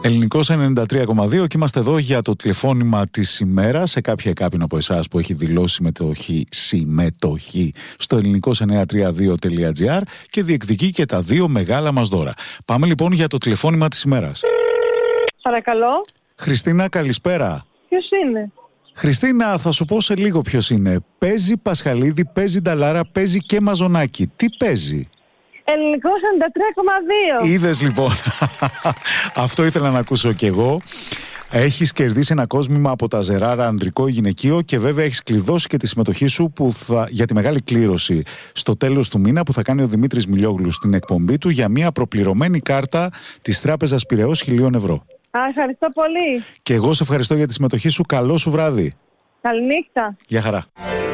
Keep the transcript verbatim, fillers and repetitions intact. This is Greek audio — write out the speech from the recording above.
Ελληνικός ενενήντα τρία κόμμα δύο και είμαστε εδώ για το τηλεφώνημα της ημέρας. Σε κάποια κάποιον από εσάς που έχει δηλώσει συμμετοχή, συμμετοχή στο ελληνικός εννιακόσια τριάντα δύο τελεία τζι άρ και διεκδικεί και τα δύο μεγάλα μας δώρα. Πάμε λοιπόν για το τηλεφώνημα της ημέρας. Παρακαλώ. Χριστίνα, καλησπέρα. Ποιος είναι? Χριστίνα, θα σου πω σε λίγο ποιος είναι. Παίζει Πασχαλίδη, παίζει Νταλάρα, παίζει και Μαζονάκη. Τι παίζει? Ελληνικός ενενήντα τρία κόμμα δύο. Είδες λοιπόν. Αυτό ήθελα να ακούσω κι εγώ. Έχεις κερδίσει ένα κόσμημα από τα Ζεράρα ανδρικό ή γυναικείο και βέβαια έχεις κλειδώσει και τη συμμετοχή σου που θα, για τη μεγάλη κλήρωση στο τέλος του μήνα που θα κάνει ο Δημήτρης Μιλιόγλου στην εκπομπή του για μια προπληρωμένη κάρτα της Τράπεζας Πειραιώς χιλίων ευρώ. Α, ευχαριστώ πολύ. Και εγώ σε ευχαριστώ για τη συμμετοχή σου. Καλό σου βράδυ. Καληνύχτα. Γεια χαρά.